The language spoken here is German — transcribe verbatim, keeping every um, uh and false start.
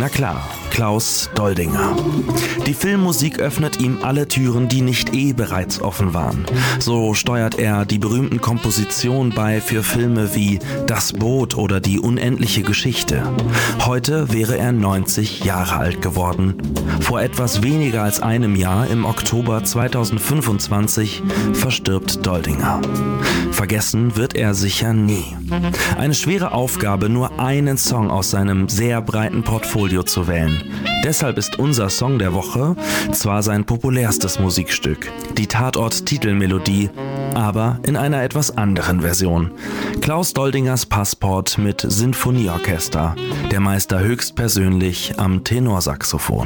Na klar, Klaus Doldinger. Die Filmmusik öffnet ihm alle Türen, die nicht eh bereits offen waren. So steuert er die berühmten Kompositionen bei für Filme wie Das Boot oder Die unendliche Geschichte. Heute wäre er neunzig Jahre alt geworden. Vor etwas weniger als einem Jahr, im Oktober zweitausendfünfundzwanzig, verstirbt Doldinger. Vergessen wird er sicher nie. Eine schwere Aufgabe, nur einen Song aus seinem sehr breiten Portfolio zu wählen. Deshalb ist unser Song der Woche zwar sein populärstes Musikstück, die Tatort-Titelmelodie, aber in einer etwas anderen Version. Klaus Doldingers Passport mit Sinfonieorchester, der Meister höchstpersönlich am Tenorsaxophon.